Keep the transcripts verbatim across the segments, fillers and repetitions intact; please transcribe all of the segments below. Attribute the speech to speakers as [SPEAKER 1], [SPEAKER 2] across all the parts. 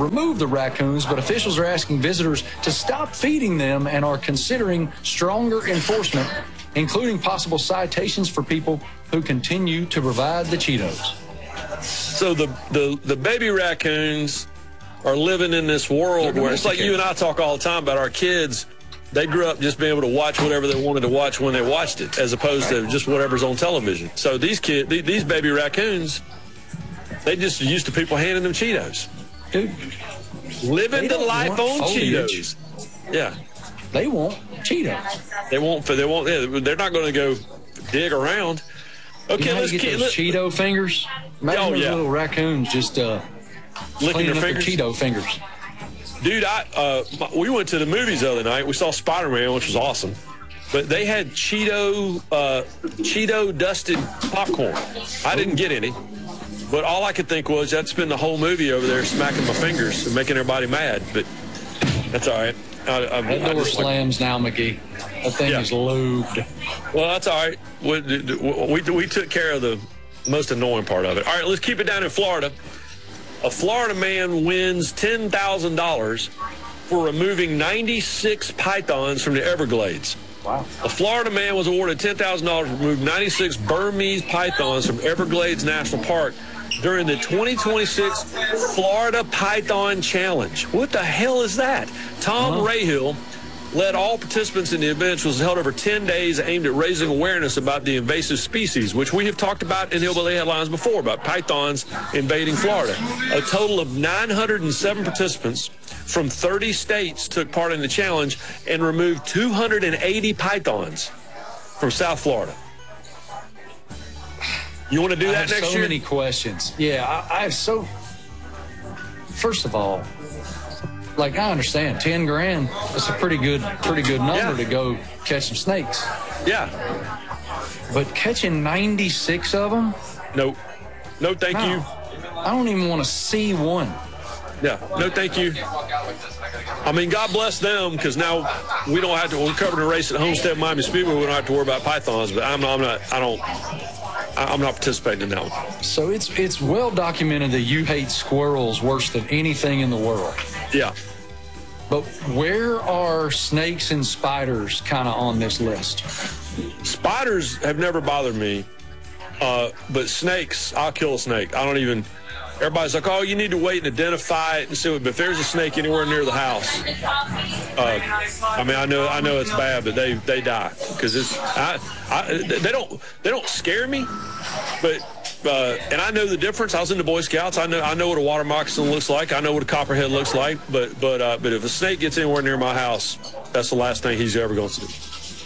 [SPEAKER 1] remove the raccoons, but officials are asking visitors to stop feeding them and are considering stronger enforcement, including possible citations for people who continue to provide the Cheetos.
[SPEAKER 2] So the, the, the baby raccoons are living in this world where it's like you and I talk all the time about our kids. They grew up just being able to watch whatever they wanted to watch when they watched it, as opposed to just whatever's on television. So these kids, these baby raccoons, they just used to people handing them Cheetos.
[SPEAKER 1] Dude,
[SPEAKER 2] living the life on
[SPEAKER 1] foliage.
[SPEAKER 2] Cheetos. Yeah,
[SPEAKER 1] they want Cheetos.
[SPEAKER 2] They won't. They won't. They're not going to go dig around. Okay,
[SPEAKER 1] you know
[SPEAKER 2] let's
[SPEAKER 1] get
[SPEAKER 2] keep
[SPEAKER 1] those Cheeto fingers. Imagine
[SPEAKER 2] oh,
[SPEAKER 1] those
[SPEAKER 2] yeah.
[SPEAKER 1] little raccoons just uh,
[SPEAKER 2] licking their
[SPEAKER 1] their
[SPEAKER 2] fingers.
[SPEAKER 1] Cheeto fingers.
[SPEAKER 2] Dude, I uh, we went to the movies the other night. We saw Spider-Man, which was awesome. But they had Cheeto, uh, Cheeto dusted popcorn. I didn't get any. But all I could think was I'd spend the whole movie over there smacking my fingers and making everybody mad. But that's all right. I, I,
[SPEAKER 1] that
[SPEAKER 2] I
[SPEAKER 1] door
[SPEAKER 2] just,
[SPEAKER 1] slams now, McGee. That thing
[SPEAKER 2] yeah.
[SPEAKER 1] is lubed.
[SPEAKER 2] Well, that's all right. We, we, we took care of the most annoying part of it. All right, let's keep it down in Florida. A Florida man wins ten thousand dollars for removing ninety-six pythons from the Everglades.
[SPEAKER 1] Wow.
[SPEAKER 2] A Florida man was awarded ten thousand dollars to remove ninety-six Burmese pythons from Everglades National Park during the twenty twenty-six Florida Python Challenge. What the hell is that? Tom
[SPEAKER 1] huh?
[SPEAKER 2] Rahill led all participants in the event, which was held over ten days, aimed at raising awareness about the invasive species, which we have talked about in Hillbilly Headlines before, about pythons invading Florida. A total of nine hundred seven participants from thirty states took part in the challenge and removed two hundred eighty pythons from South Florida. You want to do
[SPEAKER 1] I
[SPEAKER 2] that
[SPEAKER 1] have
[SPEAKER 2] next
[SPEAKER 1] so
[SPEAKER 2] year?
[SPEAKER 1] So many questions. Yeah, I, I have so... First of all, like, I understand, ten grand, it's a pretty good pretty good number
[SPEAKER 2] yeah.
[SPEAKER 1] to go catch some snakes.
[SPEAKER 2] Yeah.
[SPEAKER 1] But catching ninety-six of them?
[SPEAKER 2] No. No, thank
[SPEAKER 1] no.
[SPEAKER 2] you.
[SPEAKER 1] I don't even want to see one.
[SPEAKER 2] Yeah. No, thank you. I mean, God bless them, because now we don't have to, we're covering a race at Homestead Miami Speedway, we don't have to worry about pythons, but I'm, I'm not, I don't, I'm not participating in that one.
[SPEAKER 1] So it's it's well documented that you hate squirrels worse than anything in the world.
[SPEAKER 2] Yeah.
[SPEAKER 1] But where are snakes and spiders kind of on this list?
[SPEAKER 2] Spiders have never bothered me, uh, but snakes, I'll kill a snake. I don't even, everybody's like, oh, you need to wait and identify it and see it. But if there's a snake anywhere near the house, uh, I mean, I know I know it's bad, but they, they die. Because it's, I, I, they don't, they don't scare me, but... Uh, and I know the difference. I was in the Boy Scouts. I know I know what a water moccasin looks like. I know what a copperhead looks like. But but uh, but if a snake gets anywhere near my house, that's the last thing he's ever going to do.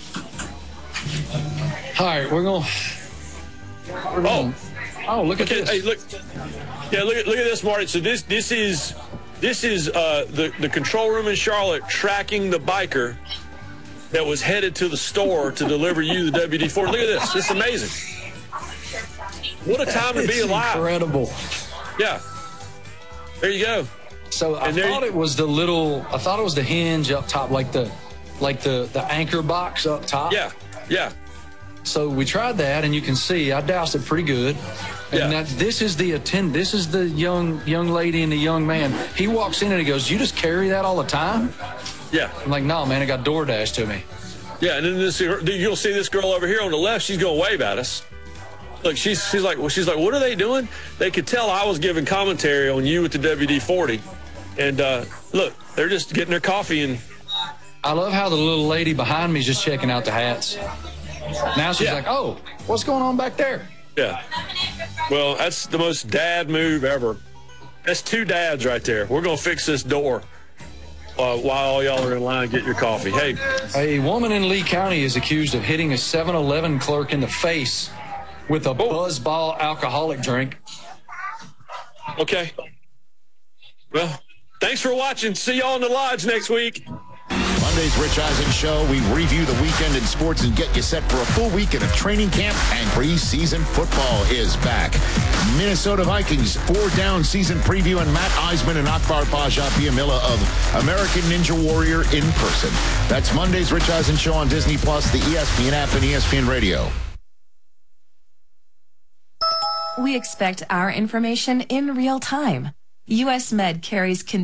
[SPEAKER 1] All right, we're going. We're going oh, oh, look at
[SPEAKER 2] okay,
[SPEAKER 1] this.
[SPEAKER 2] Hey, look. Yeah, look at look at this, Marty. So this this is this is uh, the the control room in Charlotte tracking the biker that was headed to the store to deliver you the W D forty. Look at this. It's amazing. What a time to be alive.
[SPEAKER 1] Incredible.
[SPEAKER 2] Yeah. There you go.
[SPEAKER 1] So I
[SPEAKER 2] and
[SPEAKER 1] thought
[SPEAKER 2] you,
[SPEAKER 1] it was the little, I thought it was the hinge up top, like the like the, the anchor box up top.
[SPEAKER 2] Yeah, yeah.
[SPEAKER 1] So we tried that, and you can see I doused it pretty good. And
[SPEAKER 2] yeah.
[SPEAKER 1] that, this is the attend. This is the young young lady and the young man. He walks in and he goes, "You just carry that all the time?"
[SPEAKER 2] Yeah.
[SPEAKER 1] I'm like, "No, man, it got DoorDash to me."
[SPEAKER 2] Yeah, and then this, you'll see this girl over here on the left. She's going to wave at us. Look, she's she's like, well, she's like, what are they doing? They could tell I was giving commentary on you with the W D forty, and uh, look, they're just getting their coffee. And
[SPEAKER 1] I love how the little lady behind me is just checking out the hats. Now she's
[SPEAKER 2] yeah.
[SPEAKER 1] like, oh, what's going on back there?
[SPEAKER 2] Yeah. Well, that's the most dad move ever. That's two dads right there. We're gonna fix this door uh, while all y'all are in line getting your coffee. Hey,
[SPEAKER 1] a woman in Lee County is accused of hitting a seven eleven clerk in the face with a oh. Buzzball alcoholic drink.
[SPEAKER 2] Okay. Well, thanks for watching. See y'all in the lodge next week.
[SPEAKER 3] Monday's Rich Eisen Show. We review the weekend in sports and get you set for a full weekend of training camp, and preseason football is back. Minnesota Vikings four-down season preview, and Matt Eisman and Akbar Paja Biamila of American Ninja Warrior in person. That's Monday's Rich Eisen Show on Disney Plus, the E S P N app, and E S P N Radio.
[SPEAKER 4] We expect our information in real time. U S Med carries